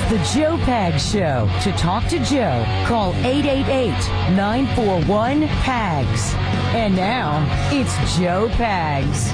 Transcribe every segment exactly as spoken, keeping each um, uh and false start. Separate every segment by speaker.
Speaker 1: the Joe Pags Show. To talk to Joe, call eight eight eight, nine four one, P A G S. And now, it's Joe Pags.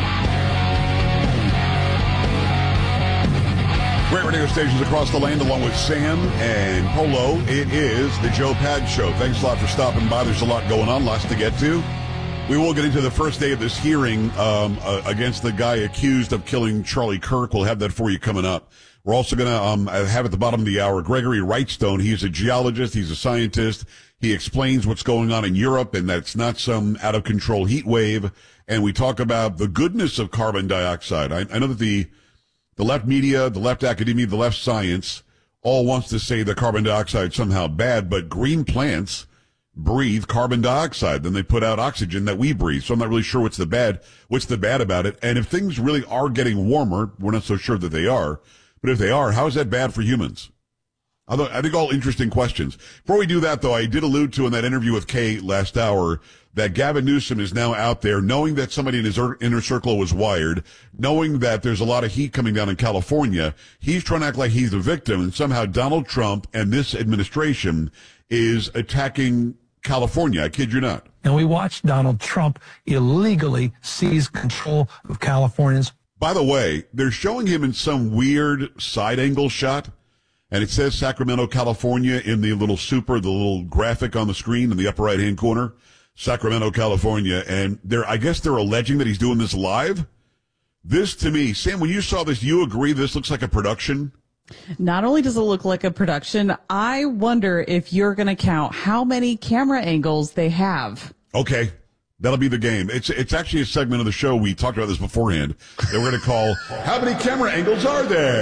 Speaker 2: Great radio stations across the land, along with Sam and Polo. It is the Joe Pags Show. Thanks a lot for stopping by. There's a lot going on, lots to get to. We will get into the first day of this hearing um, uh, against the guy accused of killing Charlie Kirk. We'll have that for you coming up. We're also going to um, have at the bottom of the hour Gregory Wrightstone. He's a geologist. He's a scientist. He explains what's going on in Europe, and that's not some out-of-control heat wave. And we talk about the goodness of carbon dioxide. I, I know that the the left media, the left academia, the left science all wants to say that carbon dioxide is somehow bad, but green plants breathe carbon dioxide, then they put out oxygen that we breathe. So I'm not really sure what's the bad, what's the bad about it. And if things really are getting warmer, we're not so sure that they are, but if they are, how is that bad for humans? Although, I think all interesting questions. Before we do that, though, I did allude to in that interview with Kay last hour that Gavin Newsom is now out there knowing that somebody in his inner circle was wired, knowing that there's a lot of heat coming down in California. He's trying to act like he's the victim, and somehow Donald Trump and this administration is attacking California. I kid you not.
Speaker 3: And we watched Donald Trump illegally seize control of Californians.
Speaker 2: By the way, they're showing him in some weird side angle shot, and it says Sacramento, California in the little super, the little graphic on the screen in the upper right-hand corner. Sacramento, California. And they're, I guess they're alleging that he's doing this live. This, to me, Sam, when you saw this, you agree this looks like a production?
Speaker 4: Not only does it look like a production, I wonder if you're going to count how many camera angles they have.
Speaker 2: Okay. That'll be the game. It's it's actually a segment of the show. We talked about this beforehand that we're going to call, How Many Camera Angles Are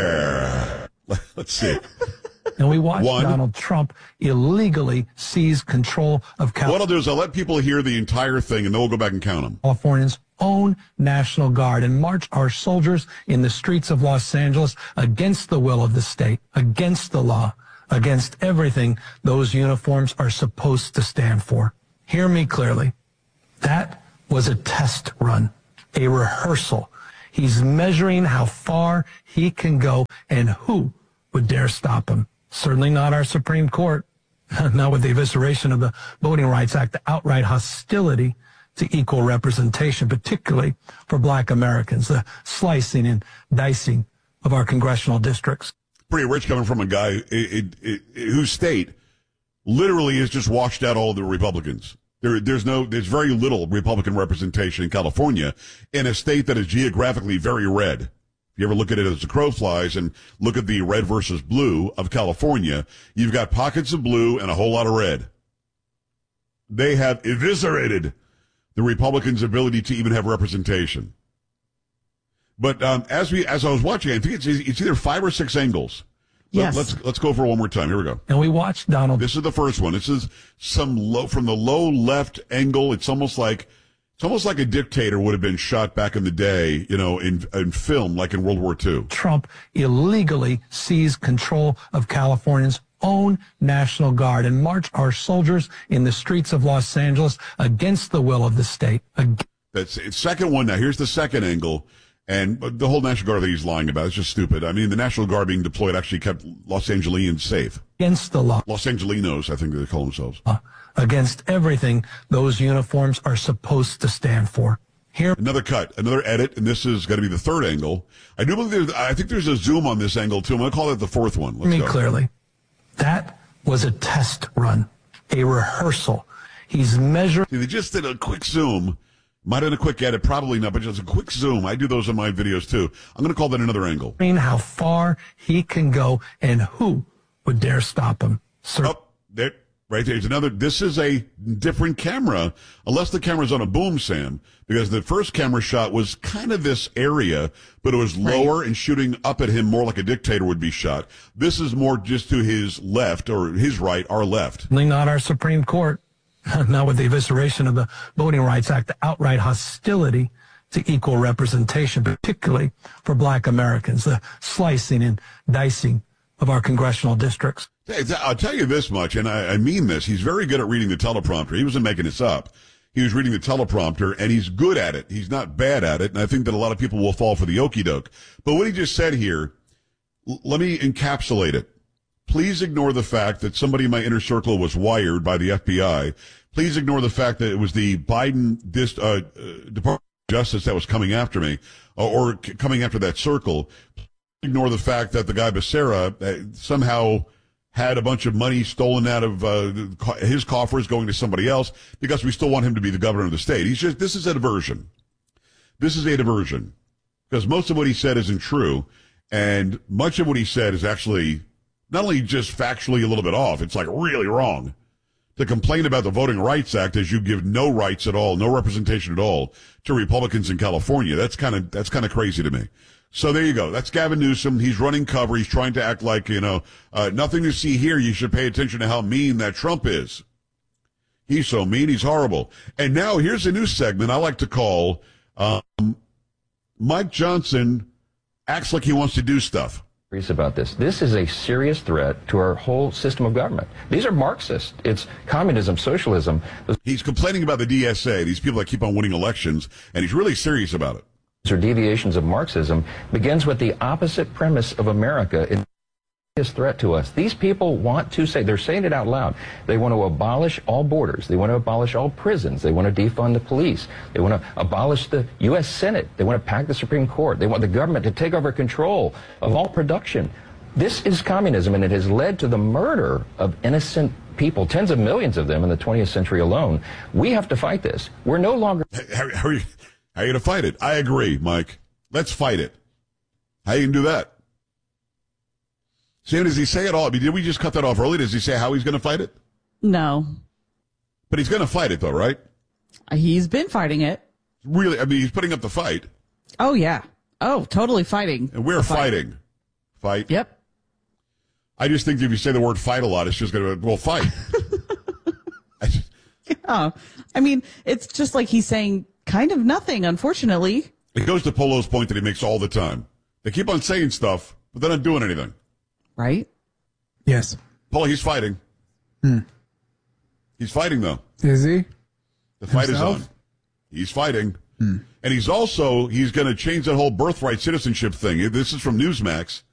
Speaker 2: There? Let's see.
Speaker 3: And we watched
Speaker 2: One.
Speaker 3: Donald Trump illegally seize control of California.
Speaker 2: What I'll do is I'll let people hear the entire thing, and then we'll go back and count them.
Speaker 3: Californians' own National Guard and march our soldiers in the streets of Los Angeles against the will of the state, against the law, against everything those uniforms are supposed to stand for. Hear me clearly. That was a test run, a rehearsal. He's measuring how far he can go and who would dare stop him. Certainly not our Supreme Court, not with the evisceration of the Voting Rights Act, the outright hostility to equal representation, particularly for black Americans, the slicing and dicing of our congressional districts.
Speaker 2: Pretty rich coming from a guy it, it, it, whose state literally has just washed out all the Republicans. There, there's no, there's very little Republican representation in California, in a state that is geographically very red. If you ever look at it as the crow flies and look at the red versus blue of California, you've got pockets of blue and a whole lot of red. They have eviscerated the Republicans' ability to even have representation. But um, as we, as I was watching, I think it's it's either five or six angles.
Speaker 4: Yes.
Speaker 2: Let, let's let's go for one more time. Here we go.
Speaker 3: And we watched Donald.
Speaker 2: This is the first one. This is some low from the low left angle. It's almost like it's almost like a dictator would have been shot back in the day, you know, in in film, like in World War Two.
Speaker 3: Trump illegally seized control of Californians' own National Guard and march our soldiers in the streets of Los Angeles against the will of the state. Ag-
Speaker 2: That's it's second one. Now here's the second angle. And the whole National Guard that he's lying about is just stupid. I mean, the National Guard being deployed actually kept Los Angeles safe.
Speaker 3: Against the law.
Speaker 2: Los Angelinos, I think they call themselves.
Speaker 3: Uh, against everything those uniforms are supposed to stand for. Here.
Speaker 2: Another cut, another edit, and this is going to be the third angle. I do believe there's, I think there's a zoom on this angle, too. I'm going to call it the fourth one. Let's
Speaker 3: me
Speaker 2: go.
Speaker 3: Clearly. That was a test run, a rehearsal. He's measuring.
Speaker 2: See, they just did a quick zoom. Might have been a quick edit, probably not, but just a quick zoom. I do those in my videos, too. I'm going to call that another angle.
Speaker 3: How far he can go and who would dare stop him. Sir.
Speaker 2: Oh, there, right there's another. This is a different camera, unless the camera's on a boom, Sam, because the first camera shot was kind of this area, but it was lower right. and shooting up at him more like a dictator would be shot. This is more just to his left, or his right, our left.
Speaker 3: Not our Supreme Court. Not with the evisceration of the Voting Rights Act, the outright hostility to equal representation, particularly for black Americans, the slicing and dicing of our congressional districts.
Speaker 2: I'll tell you this much, and I, I mean this. He's very good at reading the teleprompter. He wasn't making this up. He was reading the teleprompter, and he's good at it. He's not bad at it, and I think that a lot of people will fall for the okie doke. But what he just said here, l- let me encapsulate it. Please ignore the fact that somebody in my inner circle was wired by the F B I. Please ignore the fact that it was the Biden dis, uh, uh, Department of Justice that was coming after me, uh, or c- coming after that circle. Please ignore the fact that the guy Becerra uh, somehow had a bunch of money stolen out of uh, his coffers going to somebody else, because we still want him to be the governor of the state. He's just, this is a diversion. This is a diversion, because most of what he said isn't true, and much of what he said is actually not only just factually a little bit off, it's like really wrong. To complain about the Voting Rights Act as you give no rights at all, no representation at all to Republicans in California, that's kind of, that's kind of crazy to me. So there you go. That's Gavin Newsom. He's running cover. He's trying to act like, you know, uh, nothing to see here. You should pay attention to how mean that Trump is. He's so mean. He's horrible. And now here's a new segment I like to call, um, Mike Johnson acts like he wants to do stuff.
Speaker 5: About this. This is a serious threat to our whole system of government. These are Marxist. It's communism, socialism.
Speaker 2: He's complaining about the D S A, these people that keep on winning elections, and he's really serious about it.
Speaker 5: These are deviations of Marxism, begins with the opposite premise of America. It's a threat to us. These people want to say, they're saying it out loud, they want to abolish all borders. They want to abolish all prisons. They want to defund the police. They want to abolish the U S Senate. They want to pack the Supreme Court. They want the government to take over control of all production. This is communism, and it has led to the murder of innocent people, tens of millions of them in the twentieth century alone. We have to fight this. We're no longer...
Speaker 2: How, how are you, how are you going to fight it? I agree, Mike. Let's fight it. How are you going to do that? Sam, does he say it all? I mean, did we just cut that off early? Does he say how he's going to fight it?
Speaker 4: No.
Speaker 2: But he's going to fight it, though, right?
Speaker 4: He's been fighting it.
Speaker 2: Really? I mean, he's putting up the fight.
Speaker 4: Oh, yeah. Oh, totally fighting.
Speaker 2: And we're fighting. Fight.
Speaker 4: Yep.
Speaker 2: I just think if you say the word fight a lot, it's just going to, well, fight. I just,
Speaker 4: yeah. I mean, it's just like he's saying kind of nothing, unfortunately.
Speaker 2: It goes to Polo's point that he makes all the time. They keep on saying stuff, but they're not doing anything.
Speaker 4: Right?
Speaker 3: Yes.
Speaker 2: Polo, he's fighting.
Speaker 3: Hmm.
Speaker 2: He's fighting, though.
Speaker 3: Is he?
Speaker 2: The fight
Speaker 3: Himself?
Speaker 2: is on. He's fighting.
Speaker 3: Hmm.
Speaker 2: And he's also, he's going to change that whole birthright citizenship thing. This is from Newsmax.